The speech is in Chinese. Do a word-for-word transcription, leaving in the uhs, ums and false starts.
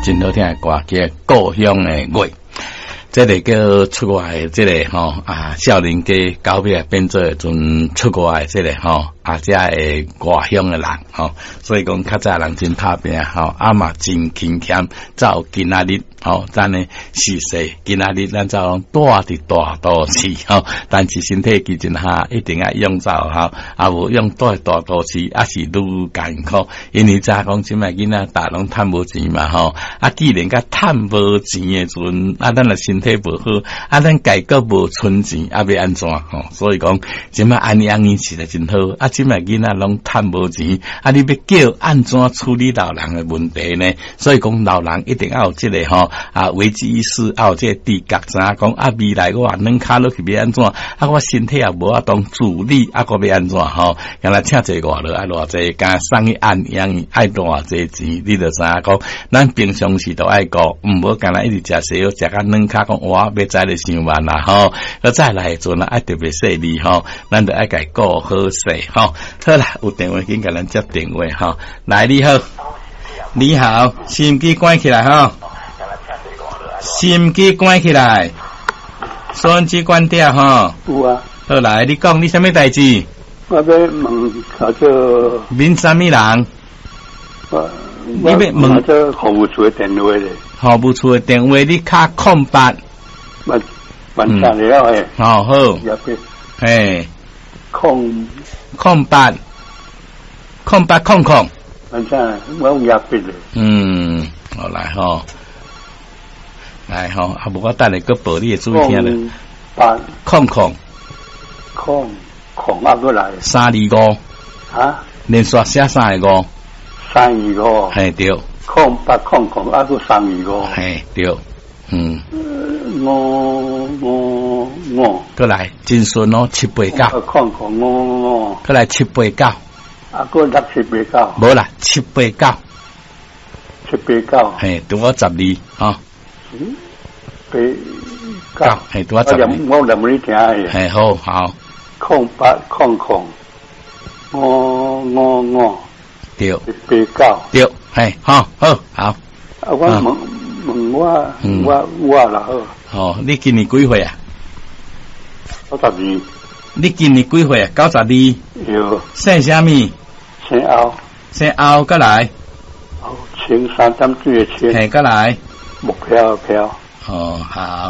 真好听的歌叫《故乡的月》。这个叫出外的这个吼啊，少年家到尾变做阵出外的这个吼啊，这个外乡的人吼，所以讲较早人真打拼吼，啊嘛真勤俭，才有今仔日吼，咱呢是说今仔日咱才讲大伫大都市吼，但是身体其实哈一定要用走吼，啊无用大大都市啊是愈艰苦，因为早讲即卖囡仔大拢趁无钱嘛吼，啊既然甲趁无钱的阵，啊咱若身体不好，啊咱家个无存钱，啊要安怎吼？所以讲即卖安尼安尼是得真好，啊即卖囡仔拢趁无钱，啊你要叫安怎处理老人的问题呢？所以讲老人一定要有即个吼啊危机意识，要有即个知觉，知影讲啊未来我软骹落去要安怎？啊我身体也无法当自理，啊我要安怎吼？原来请一个外劳啊偌济，敢送去安养爱偌济钱，你就知影讲，咱平常时都爱顾，毋好干那一直食西药，食甲软骹讲哇要知咧伤慢啦吼，要再来做呢爱特别细腻吼，咱就爱家顾好势吼。好啦，有电话紧甲咱接电话吼。来你好，你好，收音机关起来吼，收音机关起来，收音机关掉吼。 有啊。 好来，你讲你啥物代志？ 我要问叫做恁啥物人？ 我你要问这服务处的电话咧？ 服务处的电话你卡空八。 万万三了诶， 好好， 入去， 嘿， 空空八，空八空空， 万三，我有入去咧。 嗯，好来吼，来吼，啊无我等下个报你的注意听咧。 八空空空空啊，过来三二五啊， 连续写三个五， 三二五， 嘿对， 空八空空啊，过三二五， 嘿对，嗯。 我我我， 过来真顺哦，七八九， 看看我我， 过来七八九， 啊个六七八九， 无啦，七八九， 七八九， 嘿，拄我十二吼， 嗯，八九， 嘿，拄我十二， 我连没听诶， 嘿好好， 空八空空，我我我， 对， 七八九， 对，嘿好好好，啊我问问我我我啦好。 哦，你今年几岁啊？ 九十二。 你今年几岁啊？九十二。 有。 姓啥物？ 姓欧。 姓欧，过来。 哦，青三点水的青。 嘿，过来。 木飘飘。 哦，好。